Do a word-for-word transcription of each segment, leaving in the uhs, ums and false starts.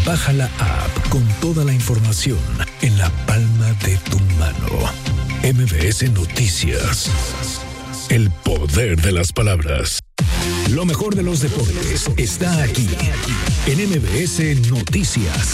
Baja la app con toda la información en la palma de tu mano. M B S Noticias. El poder de las palabras. Lo mejor de los deportes está aquí en M B S Noticias.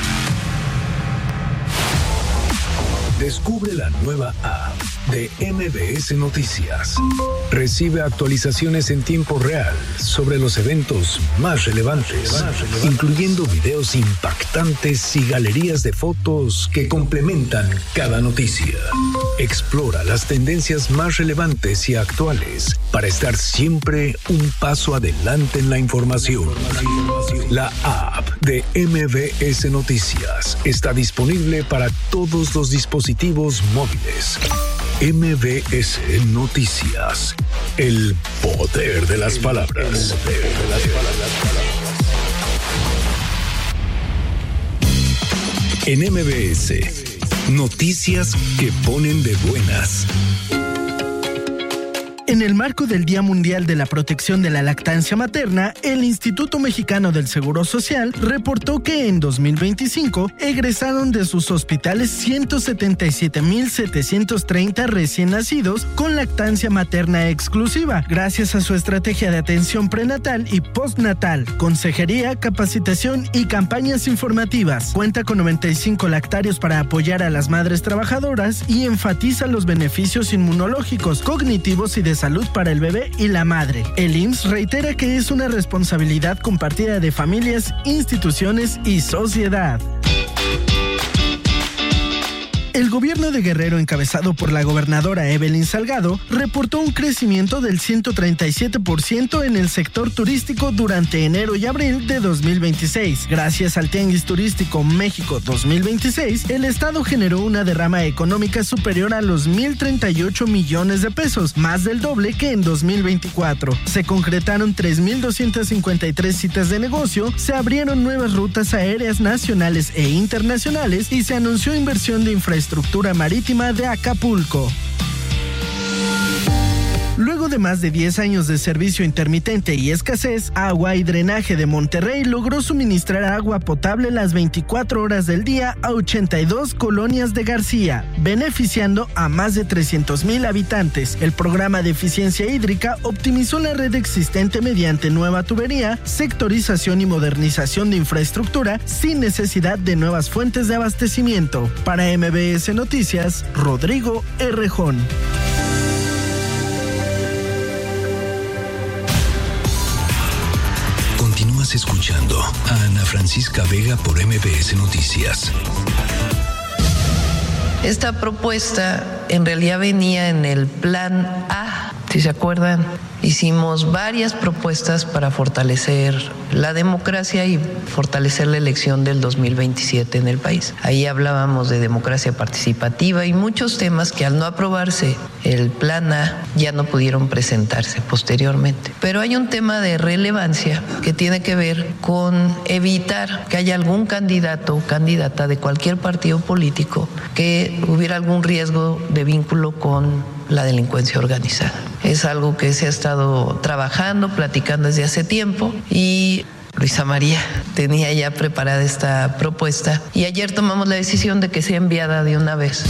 Descubre la nueva app de M B S Noticias. Recibe actualizaciones en tiempo real sobre los eventos más relevantes, más relevantes, incluyendo videos impactantes y galerías de fotos que complementan cada noticia. Explora las tendencias más relevantes y actuales para estar siempre un paso adelante en la información. La app de M B S Noticias está disponible para todos los dispositivos móviles. M B S Noticias. El poder de las palabras. El poder de las palabras. En M B S, noticias que ponen de buenas. En el marco del Día Mundial de la Protección de la Lactancia Materna, el Instituto Mexicano del Seguro Social reportó que en dos mil veinticinco egresaron de sus hospitales ciento setenta y siete mil setecientos treinta recién nacidos con lactancia materna exclusiva, gracias a su estrategia de atención prenatal y postnatal, consejería, capacitación y campañas informativas. Cuenta con noventa y cinco lactarios para apoyar a las madres trabajadoras y enfatiza los beneficios inmunológicos, cognitivos y de salud para el bebé y la madre. El I M S S reitera que es una responsabilidad compartida de familias, instituciones y sociedad. El gobierno de Guerrero, encabezado por la gobernadora Evelyn Salgado, reportó un crecimiento del ciento treinta y siete por ciento en el sector turístico durante enero y abril de dos mil veintiséis. Gracias al Tianguis Turístico México dos mil veintiséis, el estado generó una derrama económica superior a los mil treinta y ocho millones de pesos, más del doble que en dos mil veinticuatro. Se concretaron tres mil doscientas cincuenta y tres citas de negocio, se abrieron nuevas rutas aéreas nacionales e internacionales y se anunció inversión de infraestructura estructura marítima de Acapulco. Luego de más de diez años de servicio intermitente y escasez, Agua y Drenaje de Monterrey logró suministrar agua potable las veinticuatro horas del día a ochenta y dos colonias de García, beneficiando a más de trescientos mil habitantes. El programa de eficiencia hídrica optimizó la red existente mediante nueva tubería, sectorización y modernización de infraestructura sin necesidad de nuevas fuentes de abastecimiento. Para M B S Noticias, Rodrigo Errejón. Continúas escuchando a Ana Francisca Vega por M B S Noticias. Esta propuesta en realidad venía en el plan A, si se acuerdan. Hicimos varias propuestas para fortalecer la democracia y fortalecer la elección del dos mil veintisiete en el país. Ahí hablábamos de democracia participativa y muchos temas que al no aprobarse el plan A ya no pudieron presentarse posteriormente. Pero hay un tema de relevancia que tiene que ver con evitar que haya algún candidato o candidata de cualquier partido político que hubiera algún riesgo de vínculo con la delincuencia organizada. Es algo que se ha estado trabajando, platicando desde hace tiempo y Luisa María tenía ya preparada esta propuesta y ayer tomamos la decisión de que sea enviada de una vez.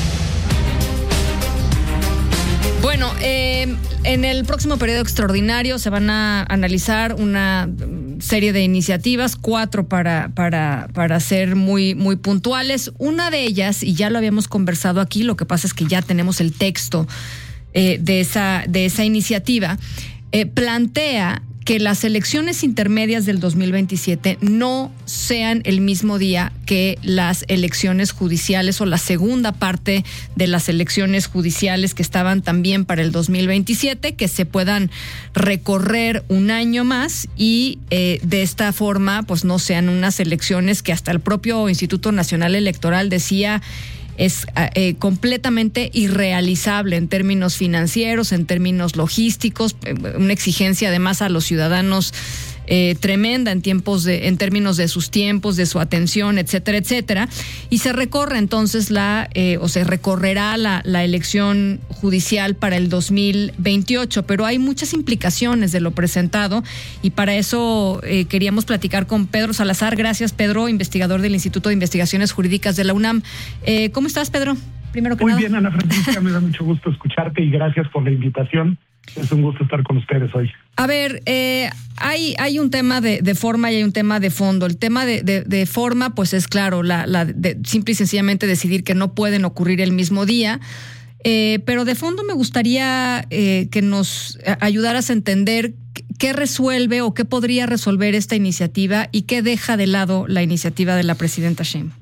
Bueno, eh, en el próximo periodo extraordinario se van a analizar una serie de iniciativas, cuatro para, para, para ser muy, muy puntuales. Una de ellas, y ya lo habíamos conversado aquí, lo que pasa es que ya tenemos el texto eh, de, esa, de esa iniciativa, eh, plantea que las elecciones intermedias del dos mil veintisiete no sean el mismo día que las elecciones judiciales o la segunda parte de las elecciones judiciales que estaban también para el dos mil veintisiete, que se puedan recorrer un año más y eh, de esta forma pues no sean unas elecciones que hasta el propio Instituto Nacional Electoral decía es eh, completamente irrealizable en términos financieros, en términos logísticos, una exigencia además a los ciudadanos eh, tremenda en tiempos de, en términos de sus tiempos, de su atención, etcétera, etcétera. Y se recorre entonces la, eh, o se recorrerá la, la elección judicial para el dos mil veintiocho, pero hay muchas implicaciones de lo presentado y para eso eh, queríamos platicar con Pedro Salazar. Gracias, Pedro, investigador del Instituto de Investigaciones Jurídicas de la UNAM. Eh, ¿Cómo estás, Pedro? Primero que Muy nada. bien, Ana Francisca, me da mucho gusto escucharte y gracias por la invitación. Es un gusto estar con ustedes hoy. A ver, eh, hay hay un tema de, de forma y hay un tema de fondo. El tema de, de, de forma, pues es claro, la, la de, simple y sencillamente decidir que no pueden ocurrir el mismo día. Eh, pero de fondo me gustaría eh, que nos ayudaras a entender qué resuelve o qué podría resolver esta iniciativa y qué deja de lado la iniciativa de la presidenta Sheinbaum.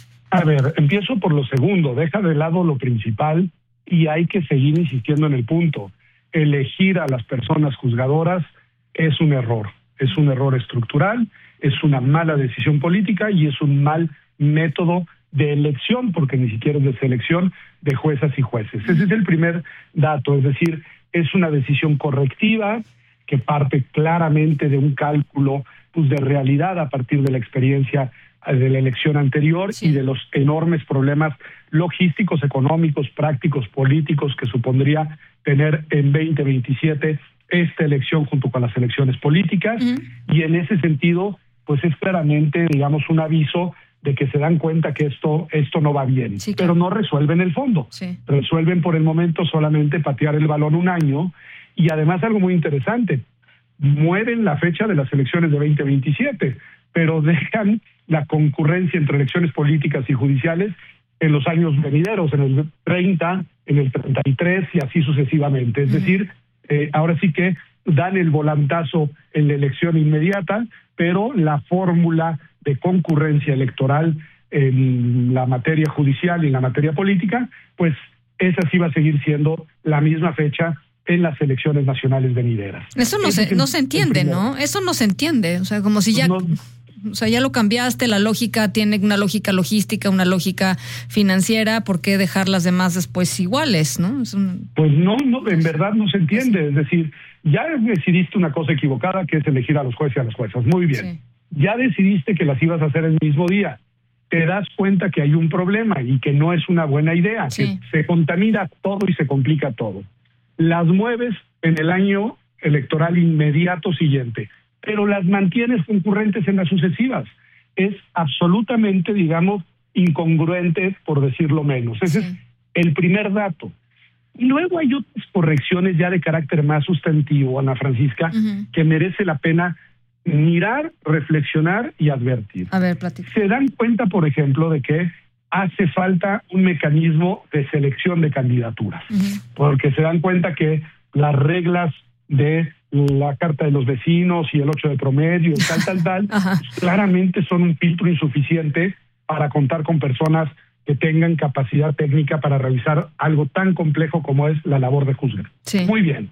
A ver, empiezo por lo segundo. Deja de lado lo principal y hay que seguir insistiendo en el punto. Elegir a las personas juzgadoras es un error. Es un error estructural, es una mala decisión política y es un mal método de elección, porque ni siquiera es de selección de juezas y jueces. Ese es el primer dato, es decir, es una decisión correctiva que parte claramente de un cálculo pues, de realidad a partir de la experiencia de la elección anterior sí. y de los enormes problemas logísticos, económicos, prácticos, políticos que supondría tener en veinte veintisiete esta elección junto con las elecciones políticas. Uh-huh. Y en ese sentido, pues es claramente, digamos, un aviso de que se dan cuenta que esto esto no va bien, sí, claro. Pero no resuelven el fondo. Sí. Resuelven por el momento solamente patear el balón un año y además algo muy interesante, mueven la fecha de las elecciones de veinte veintisiete, pero dejan la concurrencia entre elecciones políticas y judiciales en los años venideros, en el treinta, en el treinta y tres y así sucesivamente. Es uh-huh. decir, eh, ahora sí que dan el volantazo en la elección inmediata, pero la fórmula de concurrencia electoral en la materia judicial y en la materia política, pues esa sí va a seguir siendo la misma fecha en las elecciones nacionales venideras. Eso no, se, no se entiende, ¿no? Eso no se entiende. O sea, como si ya... No, o sea, ya lo cambiaste, la lógica tiene una lógica logística, una lógica financiera, ¿por qué dejar las demás después iguales, no? Es un... Pues no, no, en verdad no se entiende. Es decir, ya decidiste una cosa equivocada, que es elegir a los jueces y a las juezas. Muy bien. Sí. Ya decidiste que las ibas a hacer el mismo día. Te das cuenta que hay un problema y que no es una buena idea, sí. que se contamina todo y se complica todo. Las mueves en el año electoral inmediato siguiente, pero las mantienes concurrentes en las sucesivas. Es absolutamente, digamos, incongruente, por decirlo menos. Ese sí. es el primer dato. Y luego hay otras correcciones ya de carácter más sustantivo, Ana Francisca, uh-huh. que merece la pena mirar, reflexionar y advertir. A ver, platica. Se dan cuenta, por ejemplo, de que hace falta un mecanismo de selección de candidaturas, uh-huh. porque se dan cuenta que las reglas de la Carta de los Vecinos y el ocho de promedio, y tal, tal, tal, pues, claramente son un filtro insuficiente para contar con personas que tengan capacidad técnica para realizar algo tan complejo como es la labor de juzgar. Sí. Muy bien.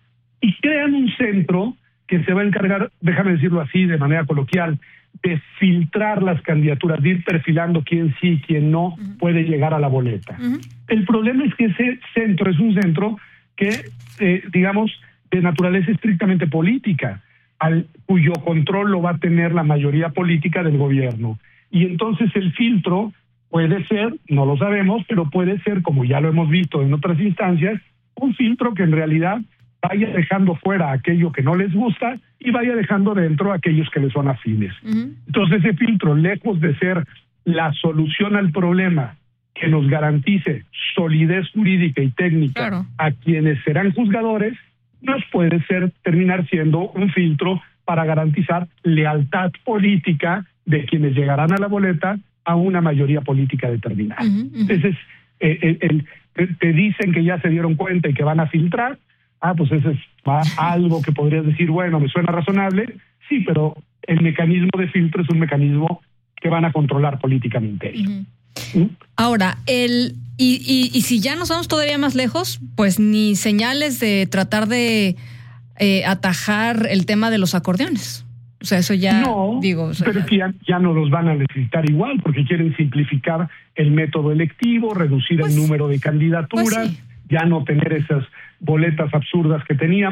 Y crean un centro que se va a encargar, déjame decirlo así de manera coloquial, de filtrar las candidaturas, de ir perfilando quién sí, quién no uh-huh. puede llegar a la boleta. Uh-huh. El problema es que ese centro es un centro que, eh, digamos, de naturaleza estrictamente política, al cuyo control lo va a tener la mayoría política del gobierno. Y entonces el filtro puede ser, no lo sabemos, pero puede ser, como ya lo hemos visto en otras instancias, un filtro que en realidad vaya dejando fuera aquello que no les gusta y vaya dejando dentro aquellos que les son afines. Uh-huh. Entonces ese filtro, lejos de ser la solución al problema que nos garantice solidez jurídica y técnica claro. a quienes serán juzgadores, nos puede ser terminar siendo un filtro para garantizar lealtad política de quienes llegarán a la boleta a una mayoría política determinada. Uh-huh, uh-huh. Entonces, eh, el, el, te, te dicen que ya se dieron cuenta y que van a filtrar. Ah, pues ese es algo que podrías decir, bueno, me suena razonable. Sí, pero el mecanismo de filtro es un mecanismo que van a controlar políticamente. Uh-huh. ¿Mm? Ahora, el y, y, y si ya nos vamos todavía más lejos, pues ni señales de tratar de eh, atajar el tema de los acordeones. O sea, eso ya, no, digo... O sea, pero ya... que ya, ya no los van a necesitar igual, porque quieren simplificar el método electivo, reducir pues, el número de candidaturas, pues sí. ya no tener esas boletas absurdas que teníamos,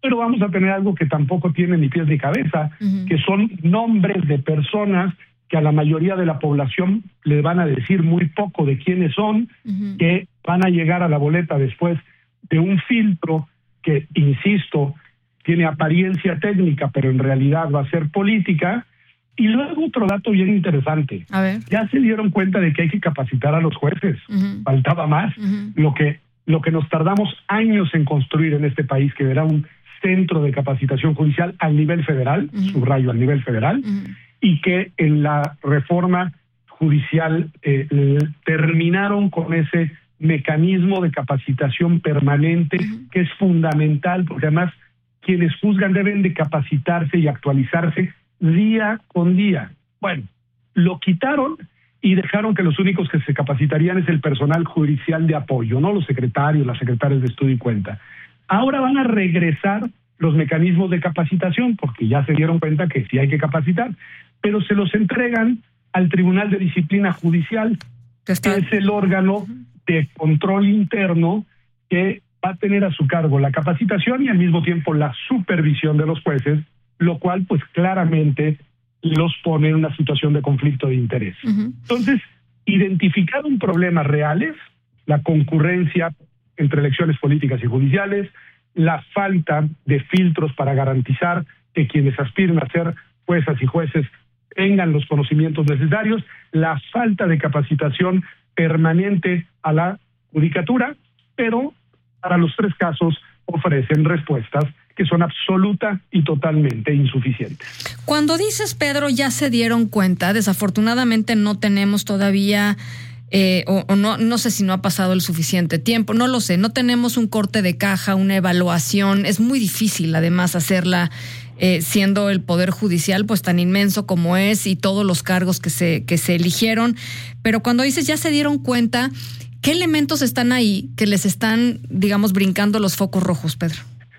pero vamos a tener algo que tampoco tiene ni pies ni cabeza, uh-huh. que son nombres de personas que a la mayoría de la población le van a decir muy poco de quiénes son, uh-huh. que van a llegar a la boleta después de un filtro que, insisto, tiene apariencia técnica, pero en realidad va a ser política. Y luego otro dato bien interesante. A ver. Ya se dieron cuenta de que hay que capacitar a los jueces. Uh-huh. Faltaba más. Uh-huh. Lo que, lo que nos tardamos años en construir en este país, que era un centro de capacitación judicial al nivel federal, uh-huh. subrayo, al nivel federal, uh-huh. y que en la reforma judicial eh, terminaron con ese mecanismo de capacitación permanente, uh-huh. que es fundamental, porque además quienes juzgan deben de capacitarse y actualizarse día con día. Bueno, lo quitaron y dejaron que los únicos que se capacitarían es el personal judicial de apoyo, no los secretarios, las secretarias de estudio y cuenta. Ahora van a regresar los mecanismos de capacitación, porque ya se dieron cuenta que sí hay que capacitar, pero se los entregan al Tribunal de Disciplina Judicial, que es el órgano de control interno que va a tener a su cargo la capacitación y al mismo tiempo la supervisión de los jueces, lo cual pues claramente los pone en una situación de conflicto de interés. Uh-huh. Entonces, identificaron problemas reales, la concurrencia entre elecciones políticas y judiciales, la falta de filtros para garantizar que quienes aspiren a ser juezas y jueces tengan los conocimientos necesarios, la falta de capacitación permanente a la judicatura, pero para los tres casos ofrecen respuestas que son absoluta y totalmente insuficientes. Cuando dices, Pedro, ya se dieron cuenta, desafortunadamente no tenemos todavía, eh, o, o no, no sé si no ha pasado el suficiente tiempo, no lo sé, no tenemos un corte de caja, una evaluación, es muy difícil además hacerla, eh, siendo el Poder Judicial pues tan inmenso como es y todos los cargos que se, que se eligieron, pero cuando dices ya se dieron cuenta, ¿qué elementos están ahí que les están, digamos, brincando los focos rojos, Pedro?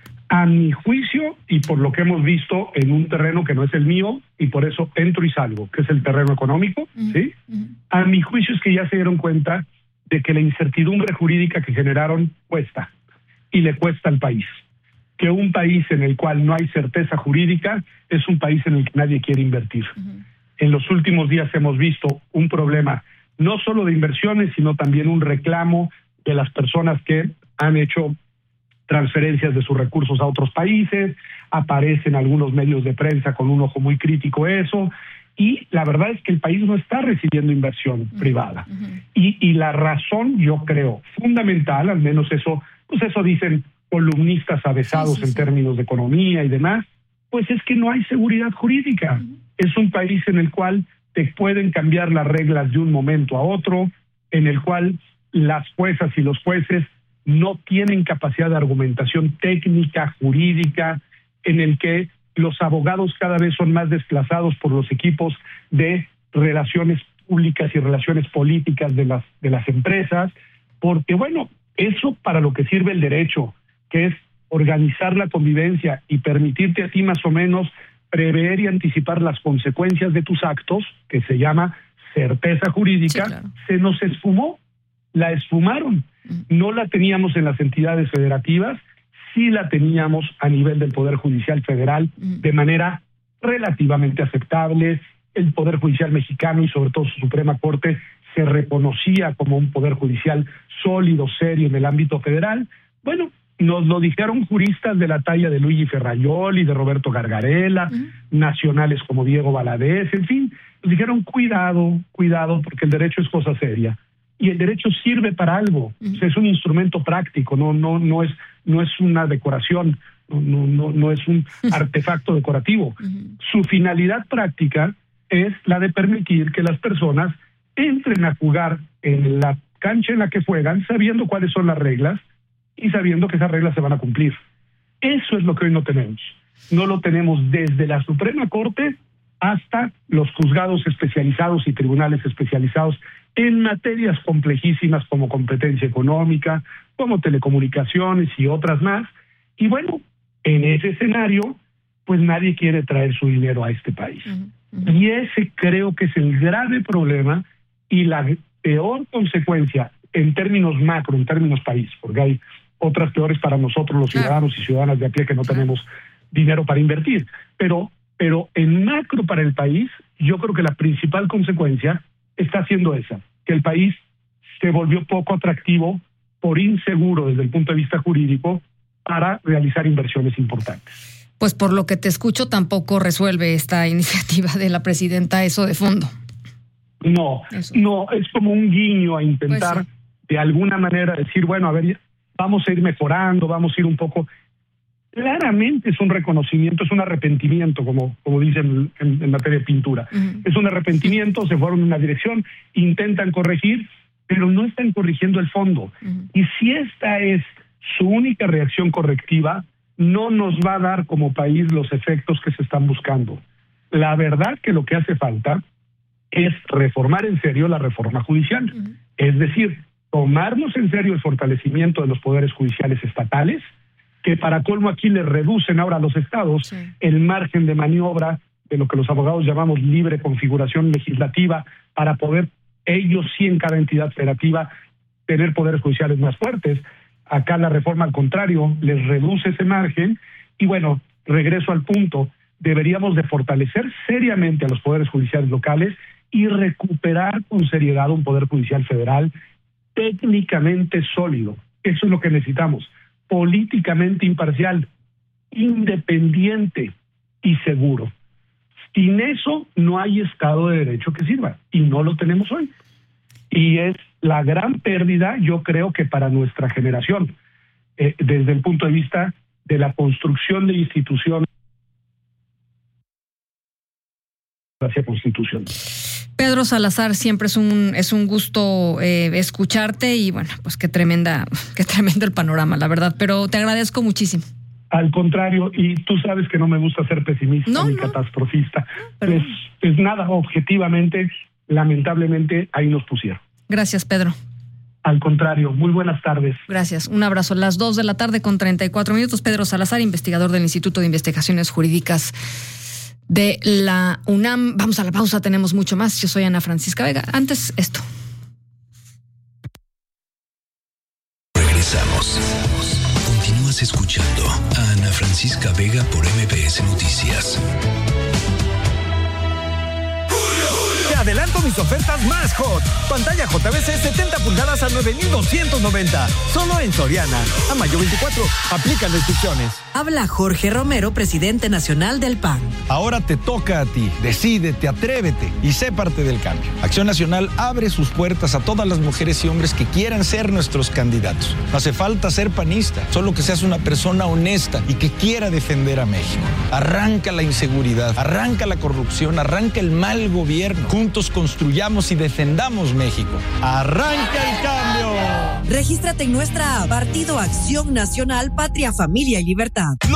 A mi juicio, y por lo que hemos visto en un terreno que no es el mío, y por eso entro y salgo, que es el terreno económico, uh-huh. ¿sí? Uh-huh. A mi juicio es que ya se dieron cuenta de que la incertidumbre jurídica que generaron cuesta, y le cuesta al país. Que un país en el cual no hay certeza jurídica es un país en el que nadie quiere invertir. Uh-huh. En los últimos días hemos visto un problema no solo de inversiones, sino también un reclamo de las personas que han hecho transferencias de sus recursos a otros países, aparecen algunos medios de prensa con un ojo muy crítico eso, y la verdad es que el país no está recibiendo inversión uh-huh. privada. Uh-huh. Y, y la razón, yo creo, fundamental, al menos eso, pues eso dicen columnistas avesados sí, sí, en sí. términos de economía y demás, pues es que no hay seguridad jurídica. Uh-huh. Es un país en el cual te pueden cambiar las reglas de un momento a otro, en el cual las juezas y los jueces no tienen capacidad de argumentación técnica, jurídica, en el que los abogados cada vez son más desplazados por los equipos de relaciones públicas y relaciones políticas de las, de las empresas, porque bueno, eso para lo que sirve el derecho, que es organizar la convivencia y permitirte a ti más o menos prever y anticipar las consecuencias de tus actos, que se llama certeza jurídica, sí, claro. se nos esfumó, la esfumaron. No la teníamos en las entidades federativas, sí la teníamos a nivel del Poder Judicial Federal de manera relativamente aceptable. El Poder Judicial mexicano y sobre todo su Suprema Corte se reconocía como un Poder Judicial sólido, serio en el ámbito federal. Bueno, nos lo dijeron juristas de la talla de Luigi Ferraioli, de Roberto Gargarella, uh-huh. nacionales como Diego Valadez, en fin, nos dijeron cuidado, cuidado, porque el derecho es cosa seria. Y el derecho sirve para algo, uh-huh. o sea, es un instrumento práctico, no, no, no es, no es una decoración, no, no, no es un artefacto decorativo. Uh-huh. Su finalidad práctica es la de permitir que las personas entren a jugar en la cancha en la que juegan, sabiendo cuáles son las reglas y sabiendo que esas reglas se van a cumplir. Eso es lo que hoy no tenemos. No lo tenemos desde la Suprema Corte hasta los juzgados especializados y tribunales especializados en materias complejísimas como competencia económica, como telecomunicaciones y otras más. Y bueno, en ese escenario, pues nadie quiere traer su dinero a este país. Uh-huh, uh-huh. Y ese creo que es el grave problema y la peor consecuencia en términos macro, en términos país, porque hay otras peores para nosotros los ciudadanos y ciudadanas de a pie que no tenemos dinero para invertir. Pero, pero en macro para el país, yo creo que la principal consecuencia está siendo esa, que el país se volvió poco atractivo por inseguro desde el punto de vista jurídico para realizar inversiones importantes. Pues por lo que te escucho, tampoco resuelve esta iniciativa de la presidenta eso de fondo. No, eso. no, es como un guiño a intentar pues sí. de alguna manera decir, bueno, a ver, vamos a ir mejorando, vamos a ir un poco... Claramente es un reconocimiento, es un arrepentimiento, como, como dicen en, en materia de pintura. Uh-huh. Es un arrepentimiento, se fueron en una dirección, intentan corregir, pero no están corrigiendo el fondo. Uh-huh. Y si esta es su única reacción correctiva, no nos va a dar como país los efectos que se están buscando. La verdad que lo que hace falta es reformar en serio la reforma judicial. Uh-huh. Es decir, tomarnos en serio el fortalecimiento de los poderes judiciales estatales, que para colmo aquí le reducen ahora a los estados sí. el margen de maniobra de lo que los abogados llamamos libre configuración legislativa para poder ellos sí en cada entidad federativa tener poderes judiciales más fuertes. Acá la reforma al contrario les reduce ese margen y bueno, regreso al punto, deberíamos de fortalecer seriamente a los poderes judiciales locales y recuperar con seriedad un poder judicial federal técnicamente sólido. Eso es lo que necesitamos. Políticamente imparcial, independiente y seguro. Sin eso no hay Estado de Derecho que sirva y no lo tenemos hoy. Y es la gran pérdida, yo creo que para nuestra generación, eh, desde el punto de vista de la construcción de instituciones hacia Constitución. Pedro Salazar, siempre es un es un gusto eh, escucharte y bueno, pues qué tremenda, qué tremendo el panorama, la verdad, pero te agradezco muchísimo. Al contrario, y tú sabes que no me gusta ser pesimista no, ni no. catastrofista. Pero... Pues, pues nada, objetivamente, lamentablemente, ahí nos pusieron. Gracias, Pedro. Al contrario, muy buenas tardes. Gracias, un abrazo. Las dos de la tarde con treinta y cuatro minutos. Pedro Salazar, investigador del Instituto de Investigaciones Jurídicas de la UNAM. Vamos a la pausa, tenemos mucho más. Yo soy Ana Francisca Vega. Antes, esto. Regresamos. Continúas escuchando a Ana Francisca Vega por M B S Noticias. Te adelanto mis ofertas más hot. Pantalla J V C setenta pulgadas a nueve mil doscientos noventa. Solo en Soriana. A mayo veinticuatro. Aplican restricciones. Habla Jorge Romero, presidente nacional del P A N. Ahora te toca a ti. Decídete, atrévete y sé parte del cambio. Acción Nacional abre sus puertas a todas las mujeres y hombres que quieran ser nuestros candidatos. No hace falta ser panista, solo que seas una persona honesta y que quiera defender a México. Arranca la inseguridad, arranca la corrupción, arranca el mal gobierno. Juntos construyamos y defendamos México. ¡Arranca el cambio! Regístrate en nuestra app, Partido Acción Nacional, Patria, Familia y Libertad.